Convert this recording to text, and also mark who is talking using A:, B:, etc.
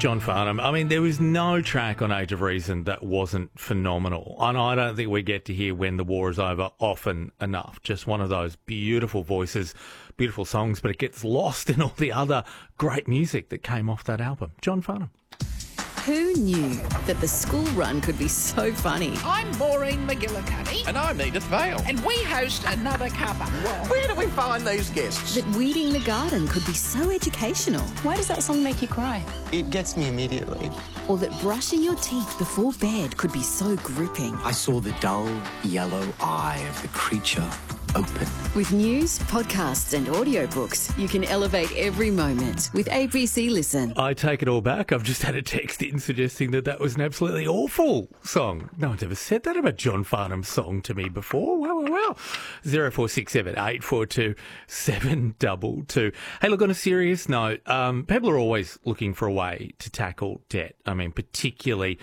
A: John Farnham. I mean, there was no track on Age of Reason that wasn't phenomenal. And I don't think we get to hear When the War is Over often enough. Just one of those beautiful voices, beautiful songs, but it gets lost in all the other great music that came off that album. John Farnham.
B: Who knew that the school run could be so funny?
C: I'm Maureen McGillicuddy.
D: And I'm Edith Vale.
C: And we host Another Cuppa.
D: Where do we find these guests?
B: That weeding the garden could be so educational.
E: Why does that song make you cry?
F: It gets me immediately.
B: Or that brushing your teeth before bed could be so gripping.
G: I saw the dull yellow eye of the creature open.
B: With news, podcasts and audiobooks, you can elevate every moment with ABC Listen.
A: I take it all back. I've just had a text in suggesting that was an absolutely awful song. No one's ever said that about John Farnham's song to me before. Well. 0467 842 722. Hey, look, on a serious note, people are always looking for a way to tackle debt. I mean, particularly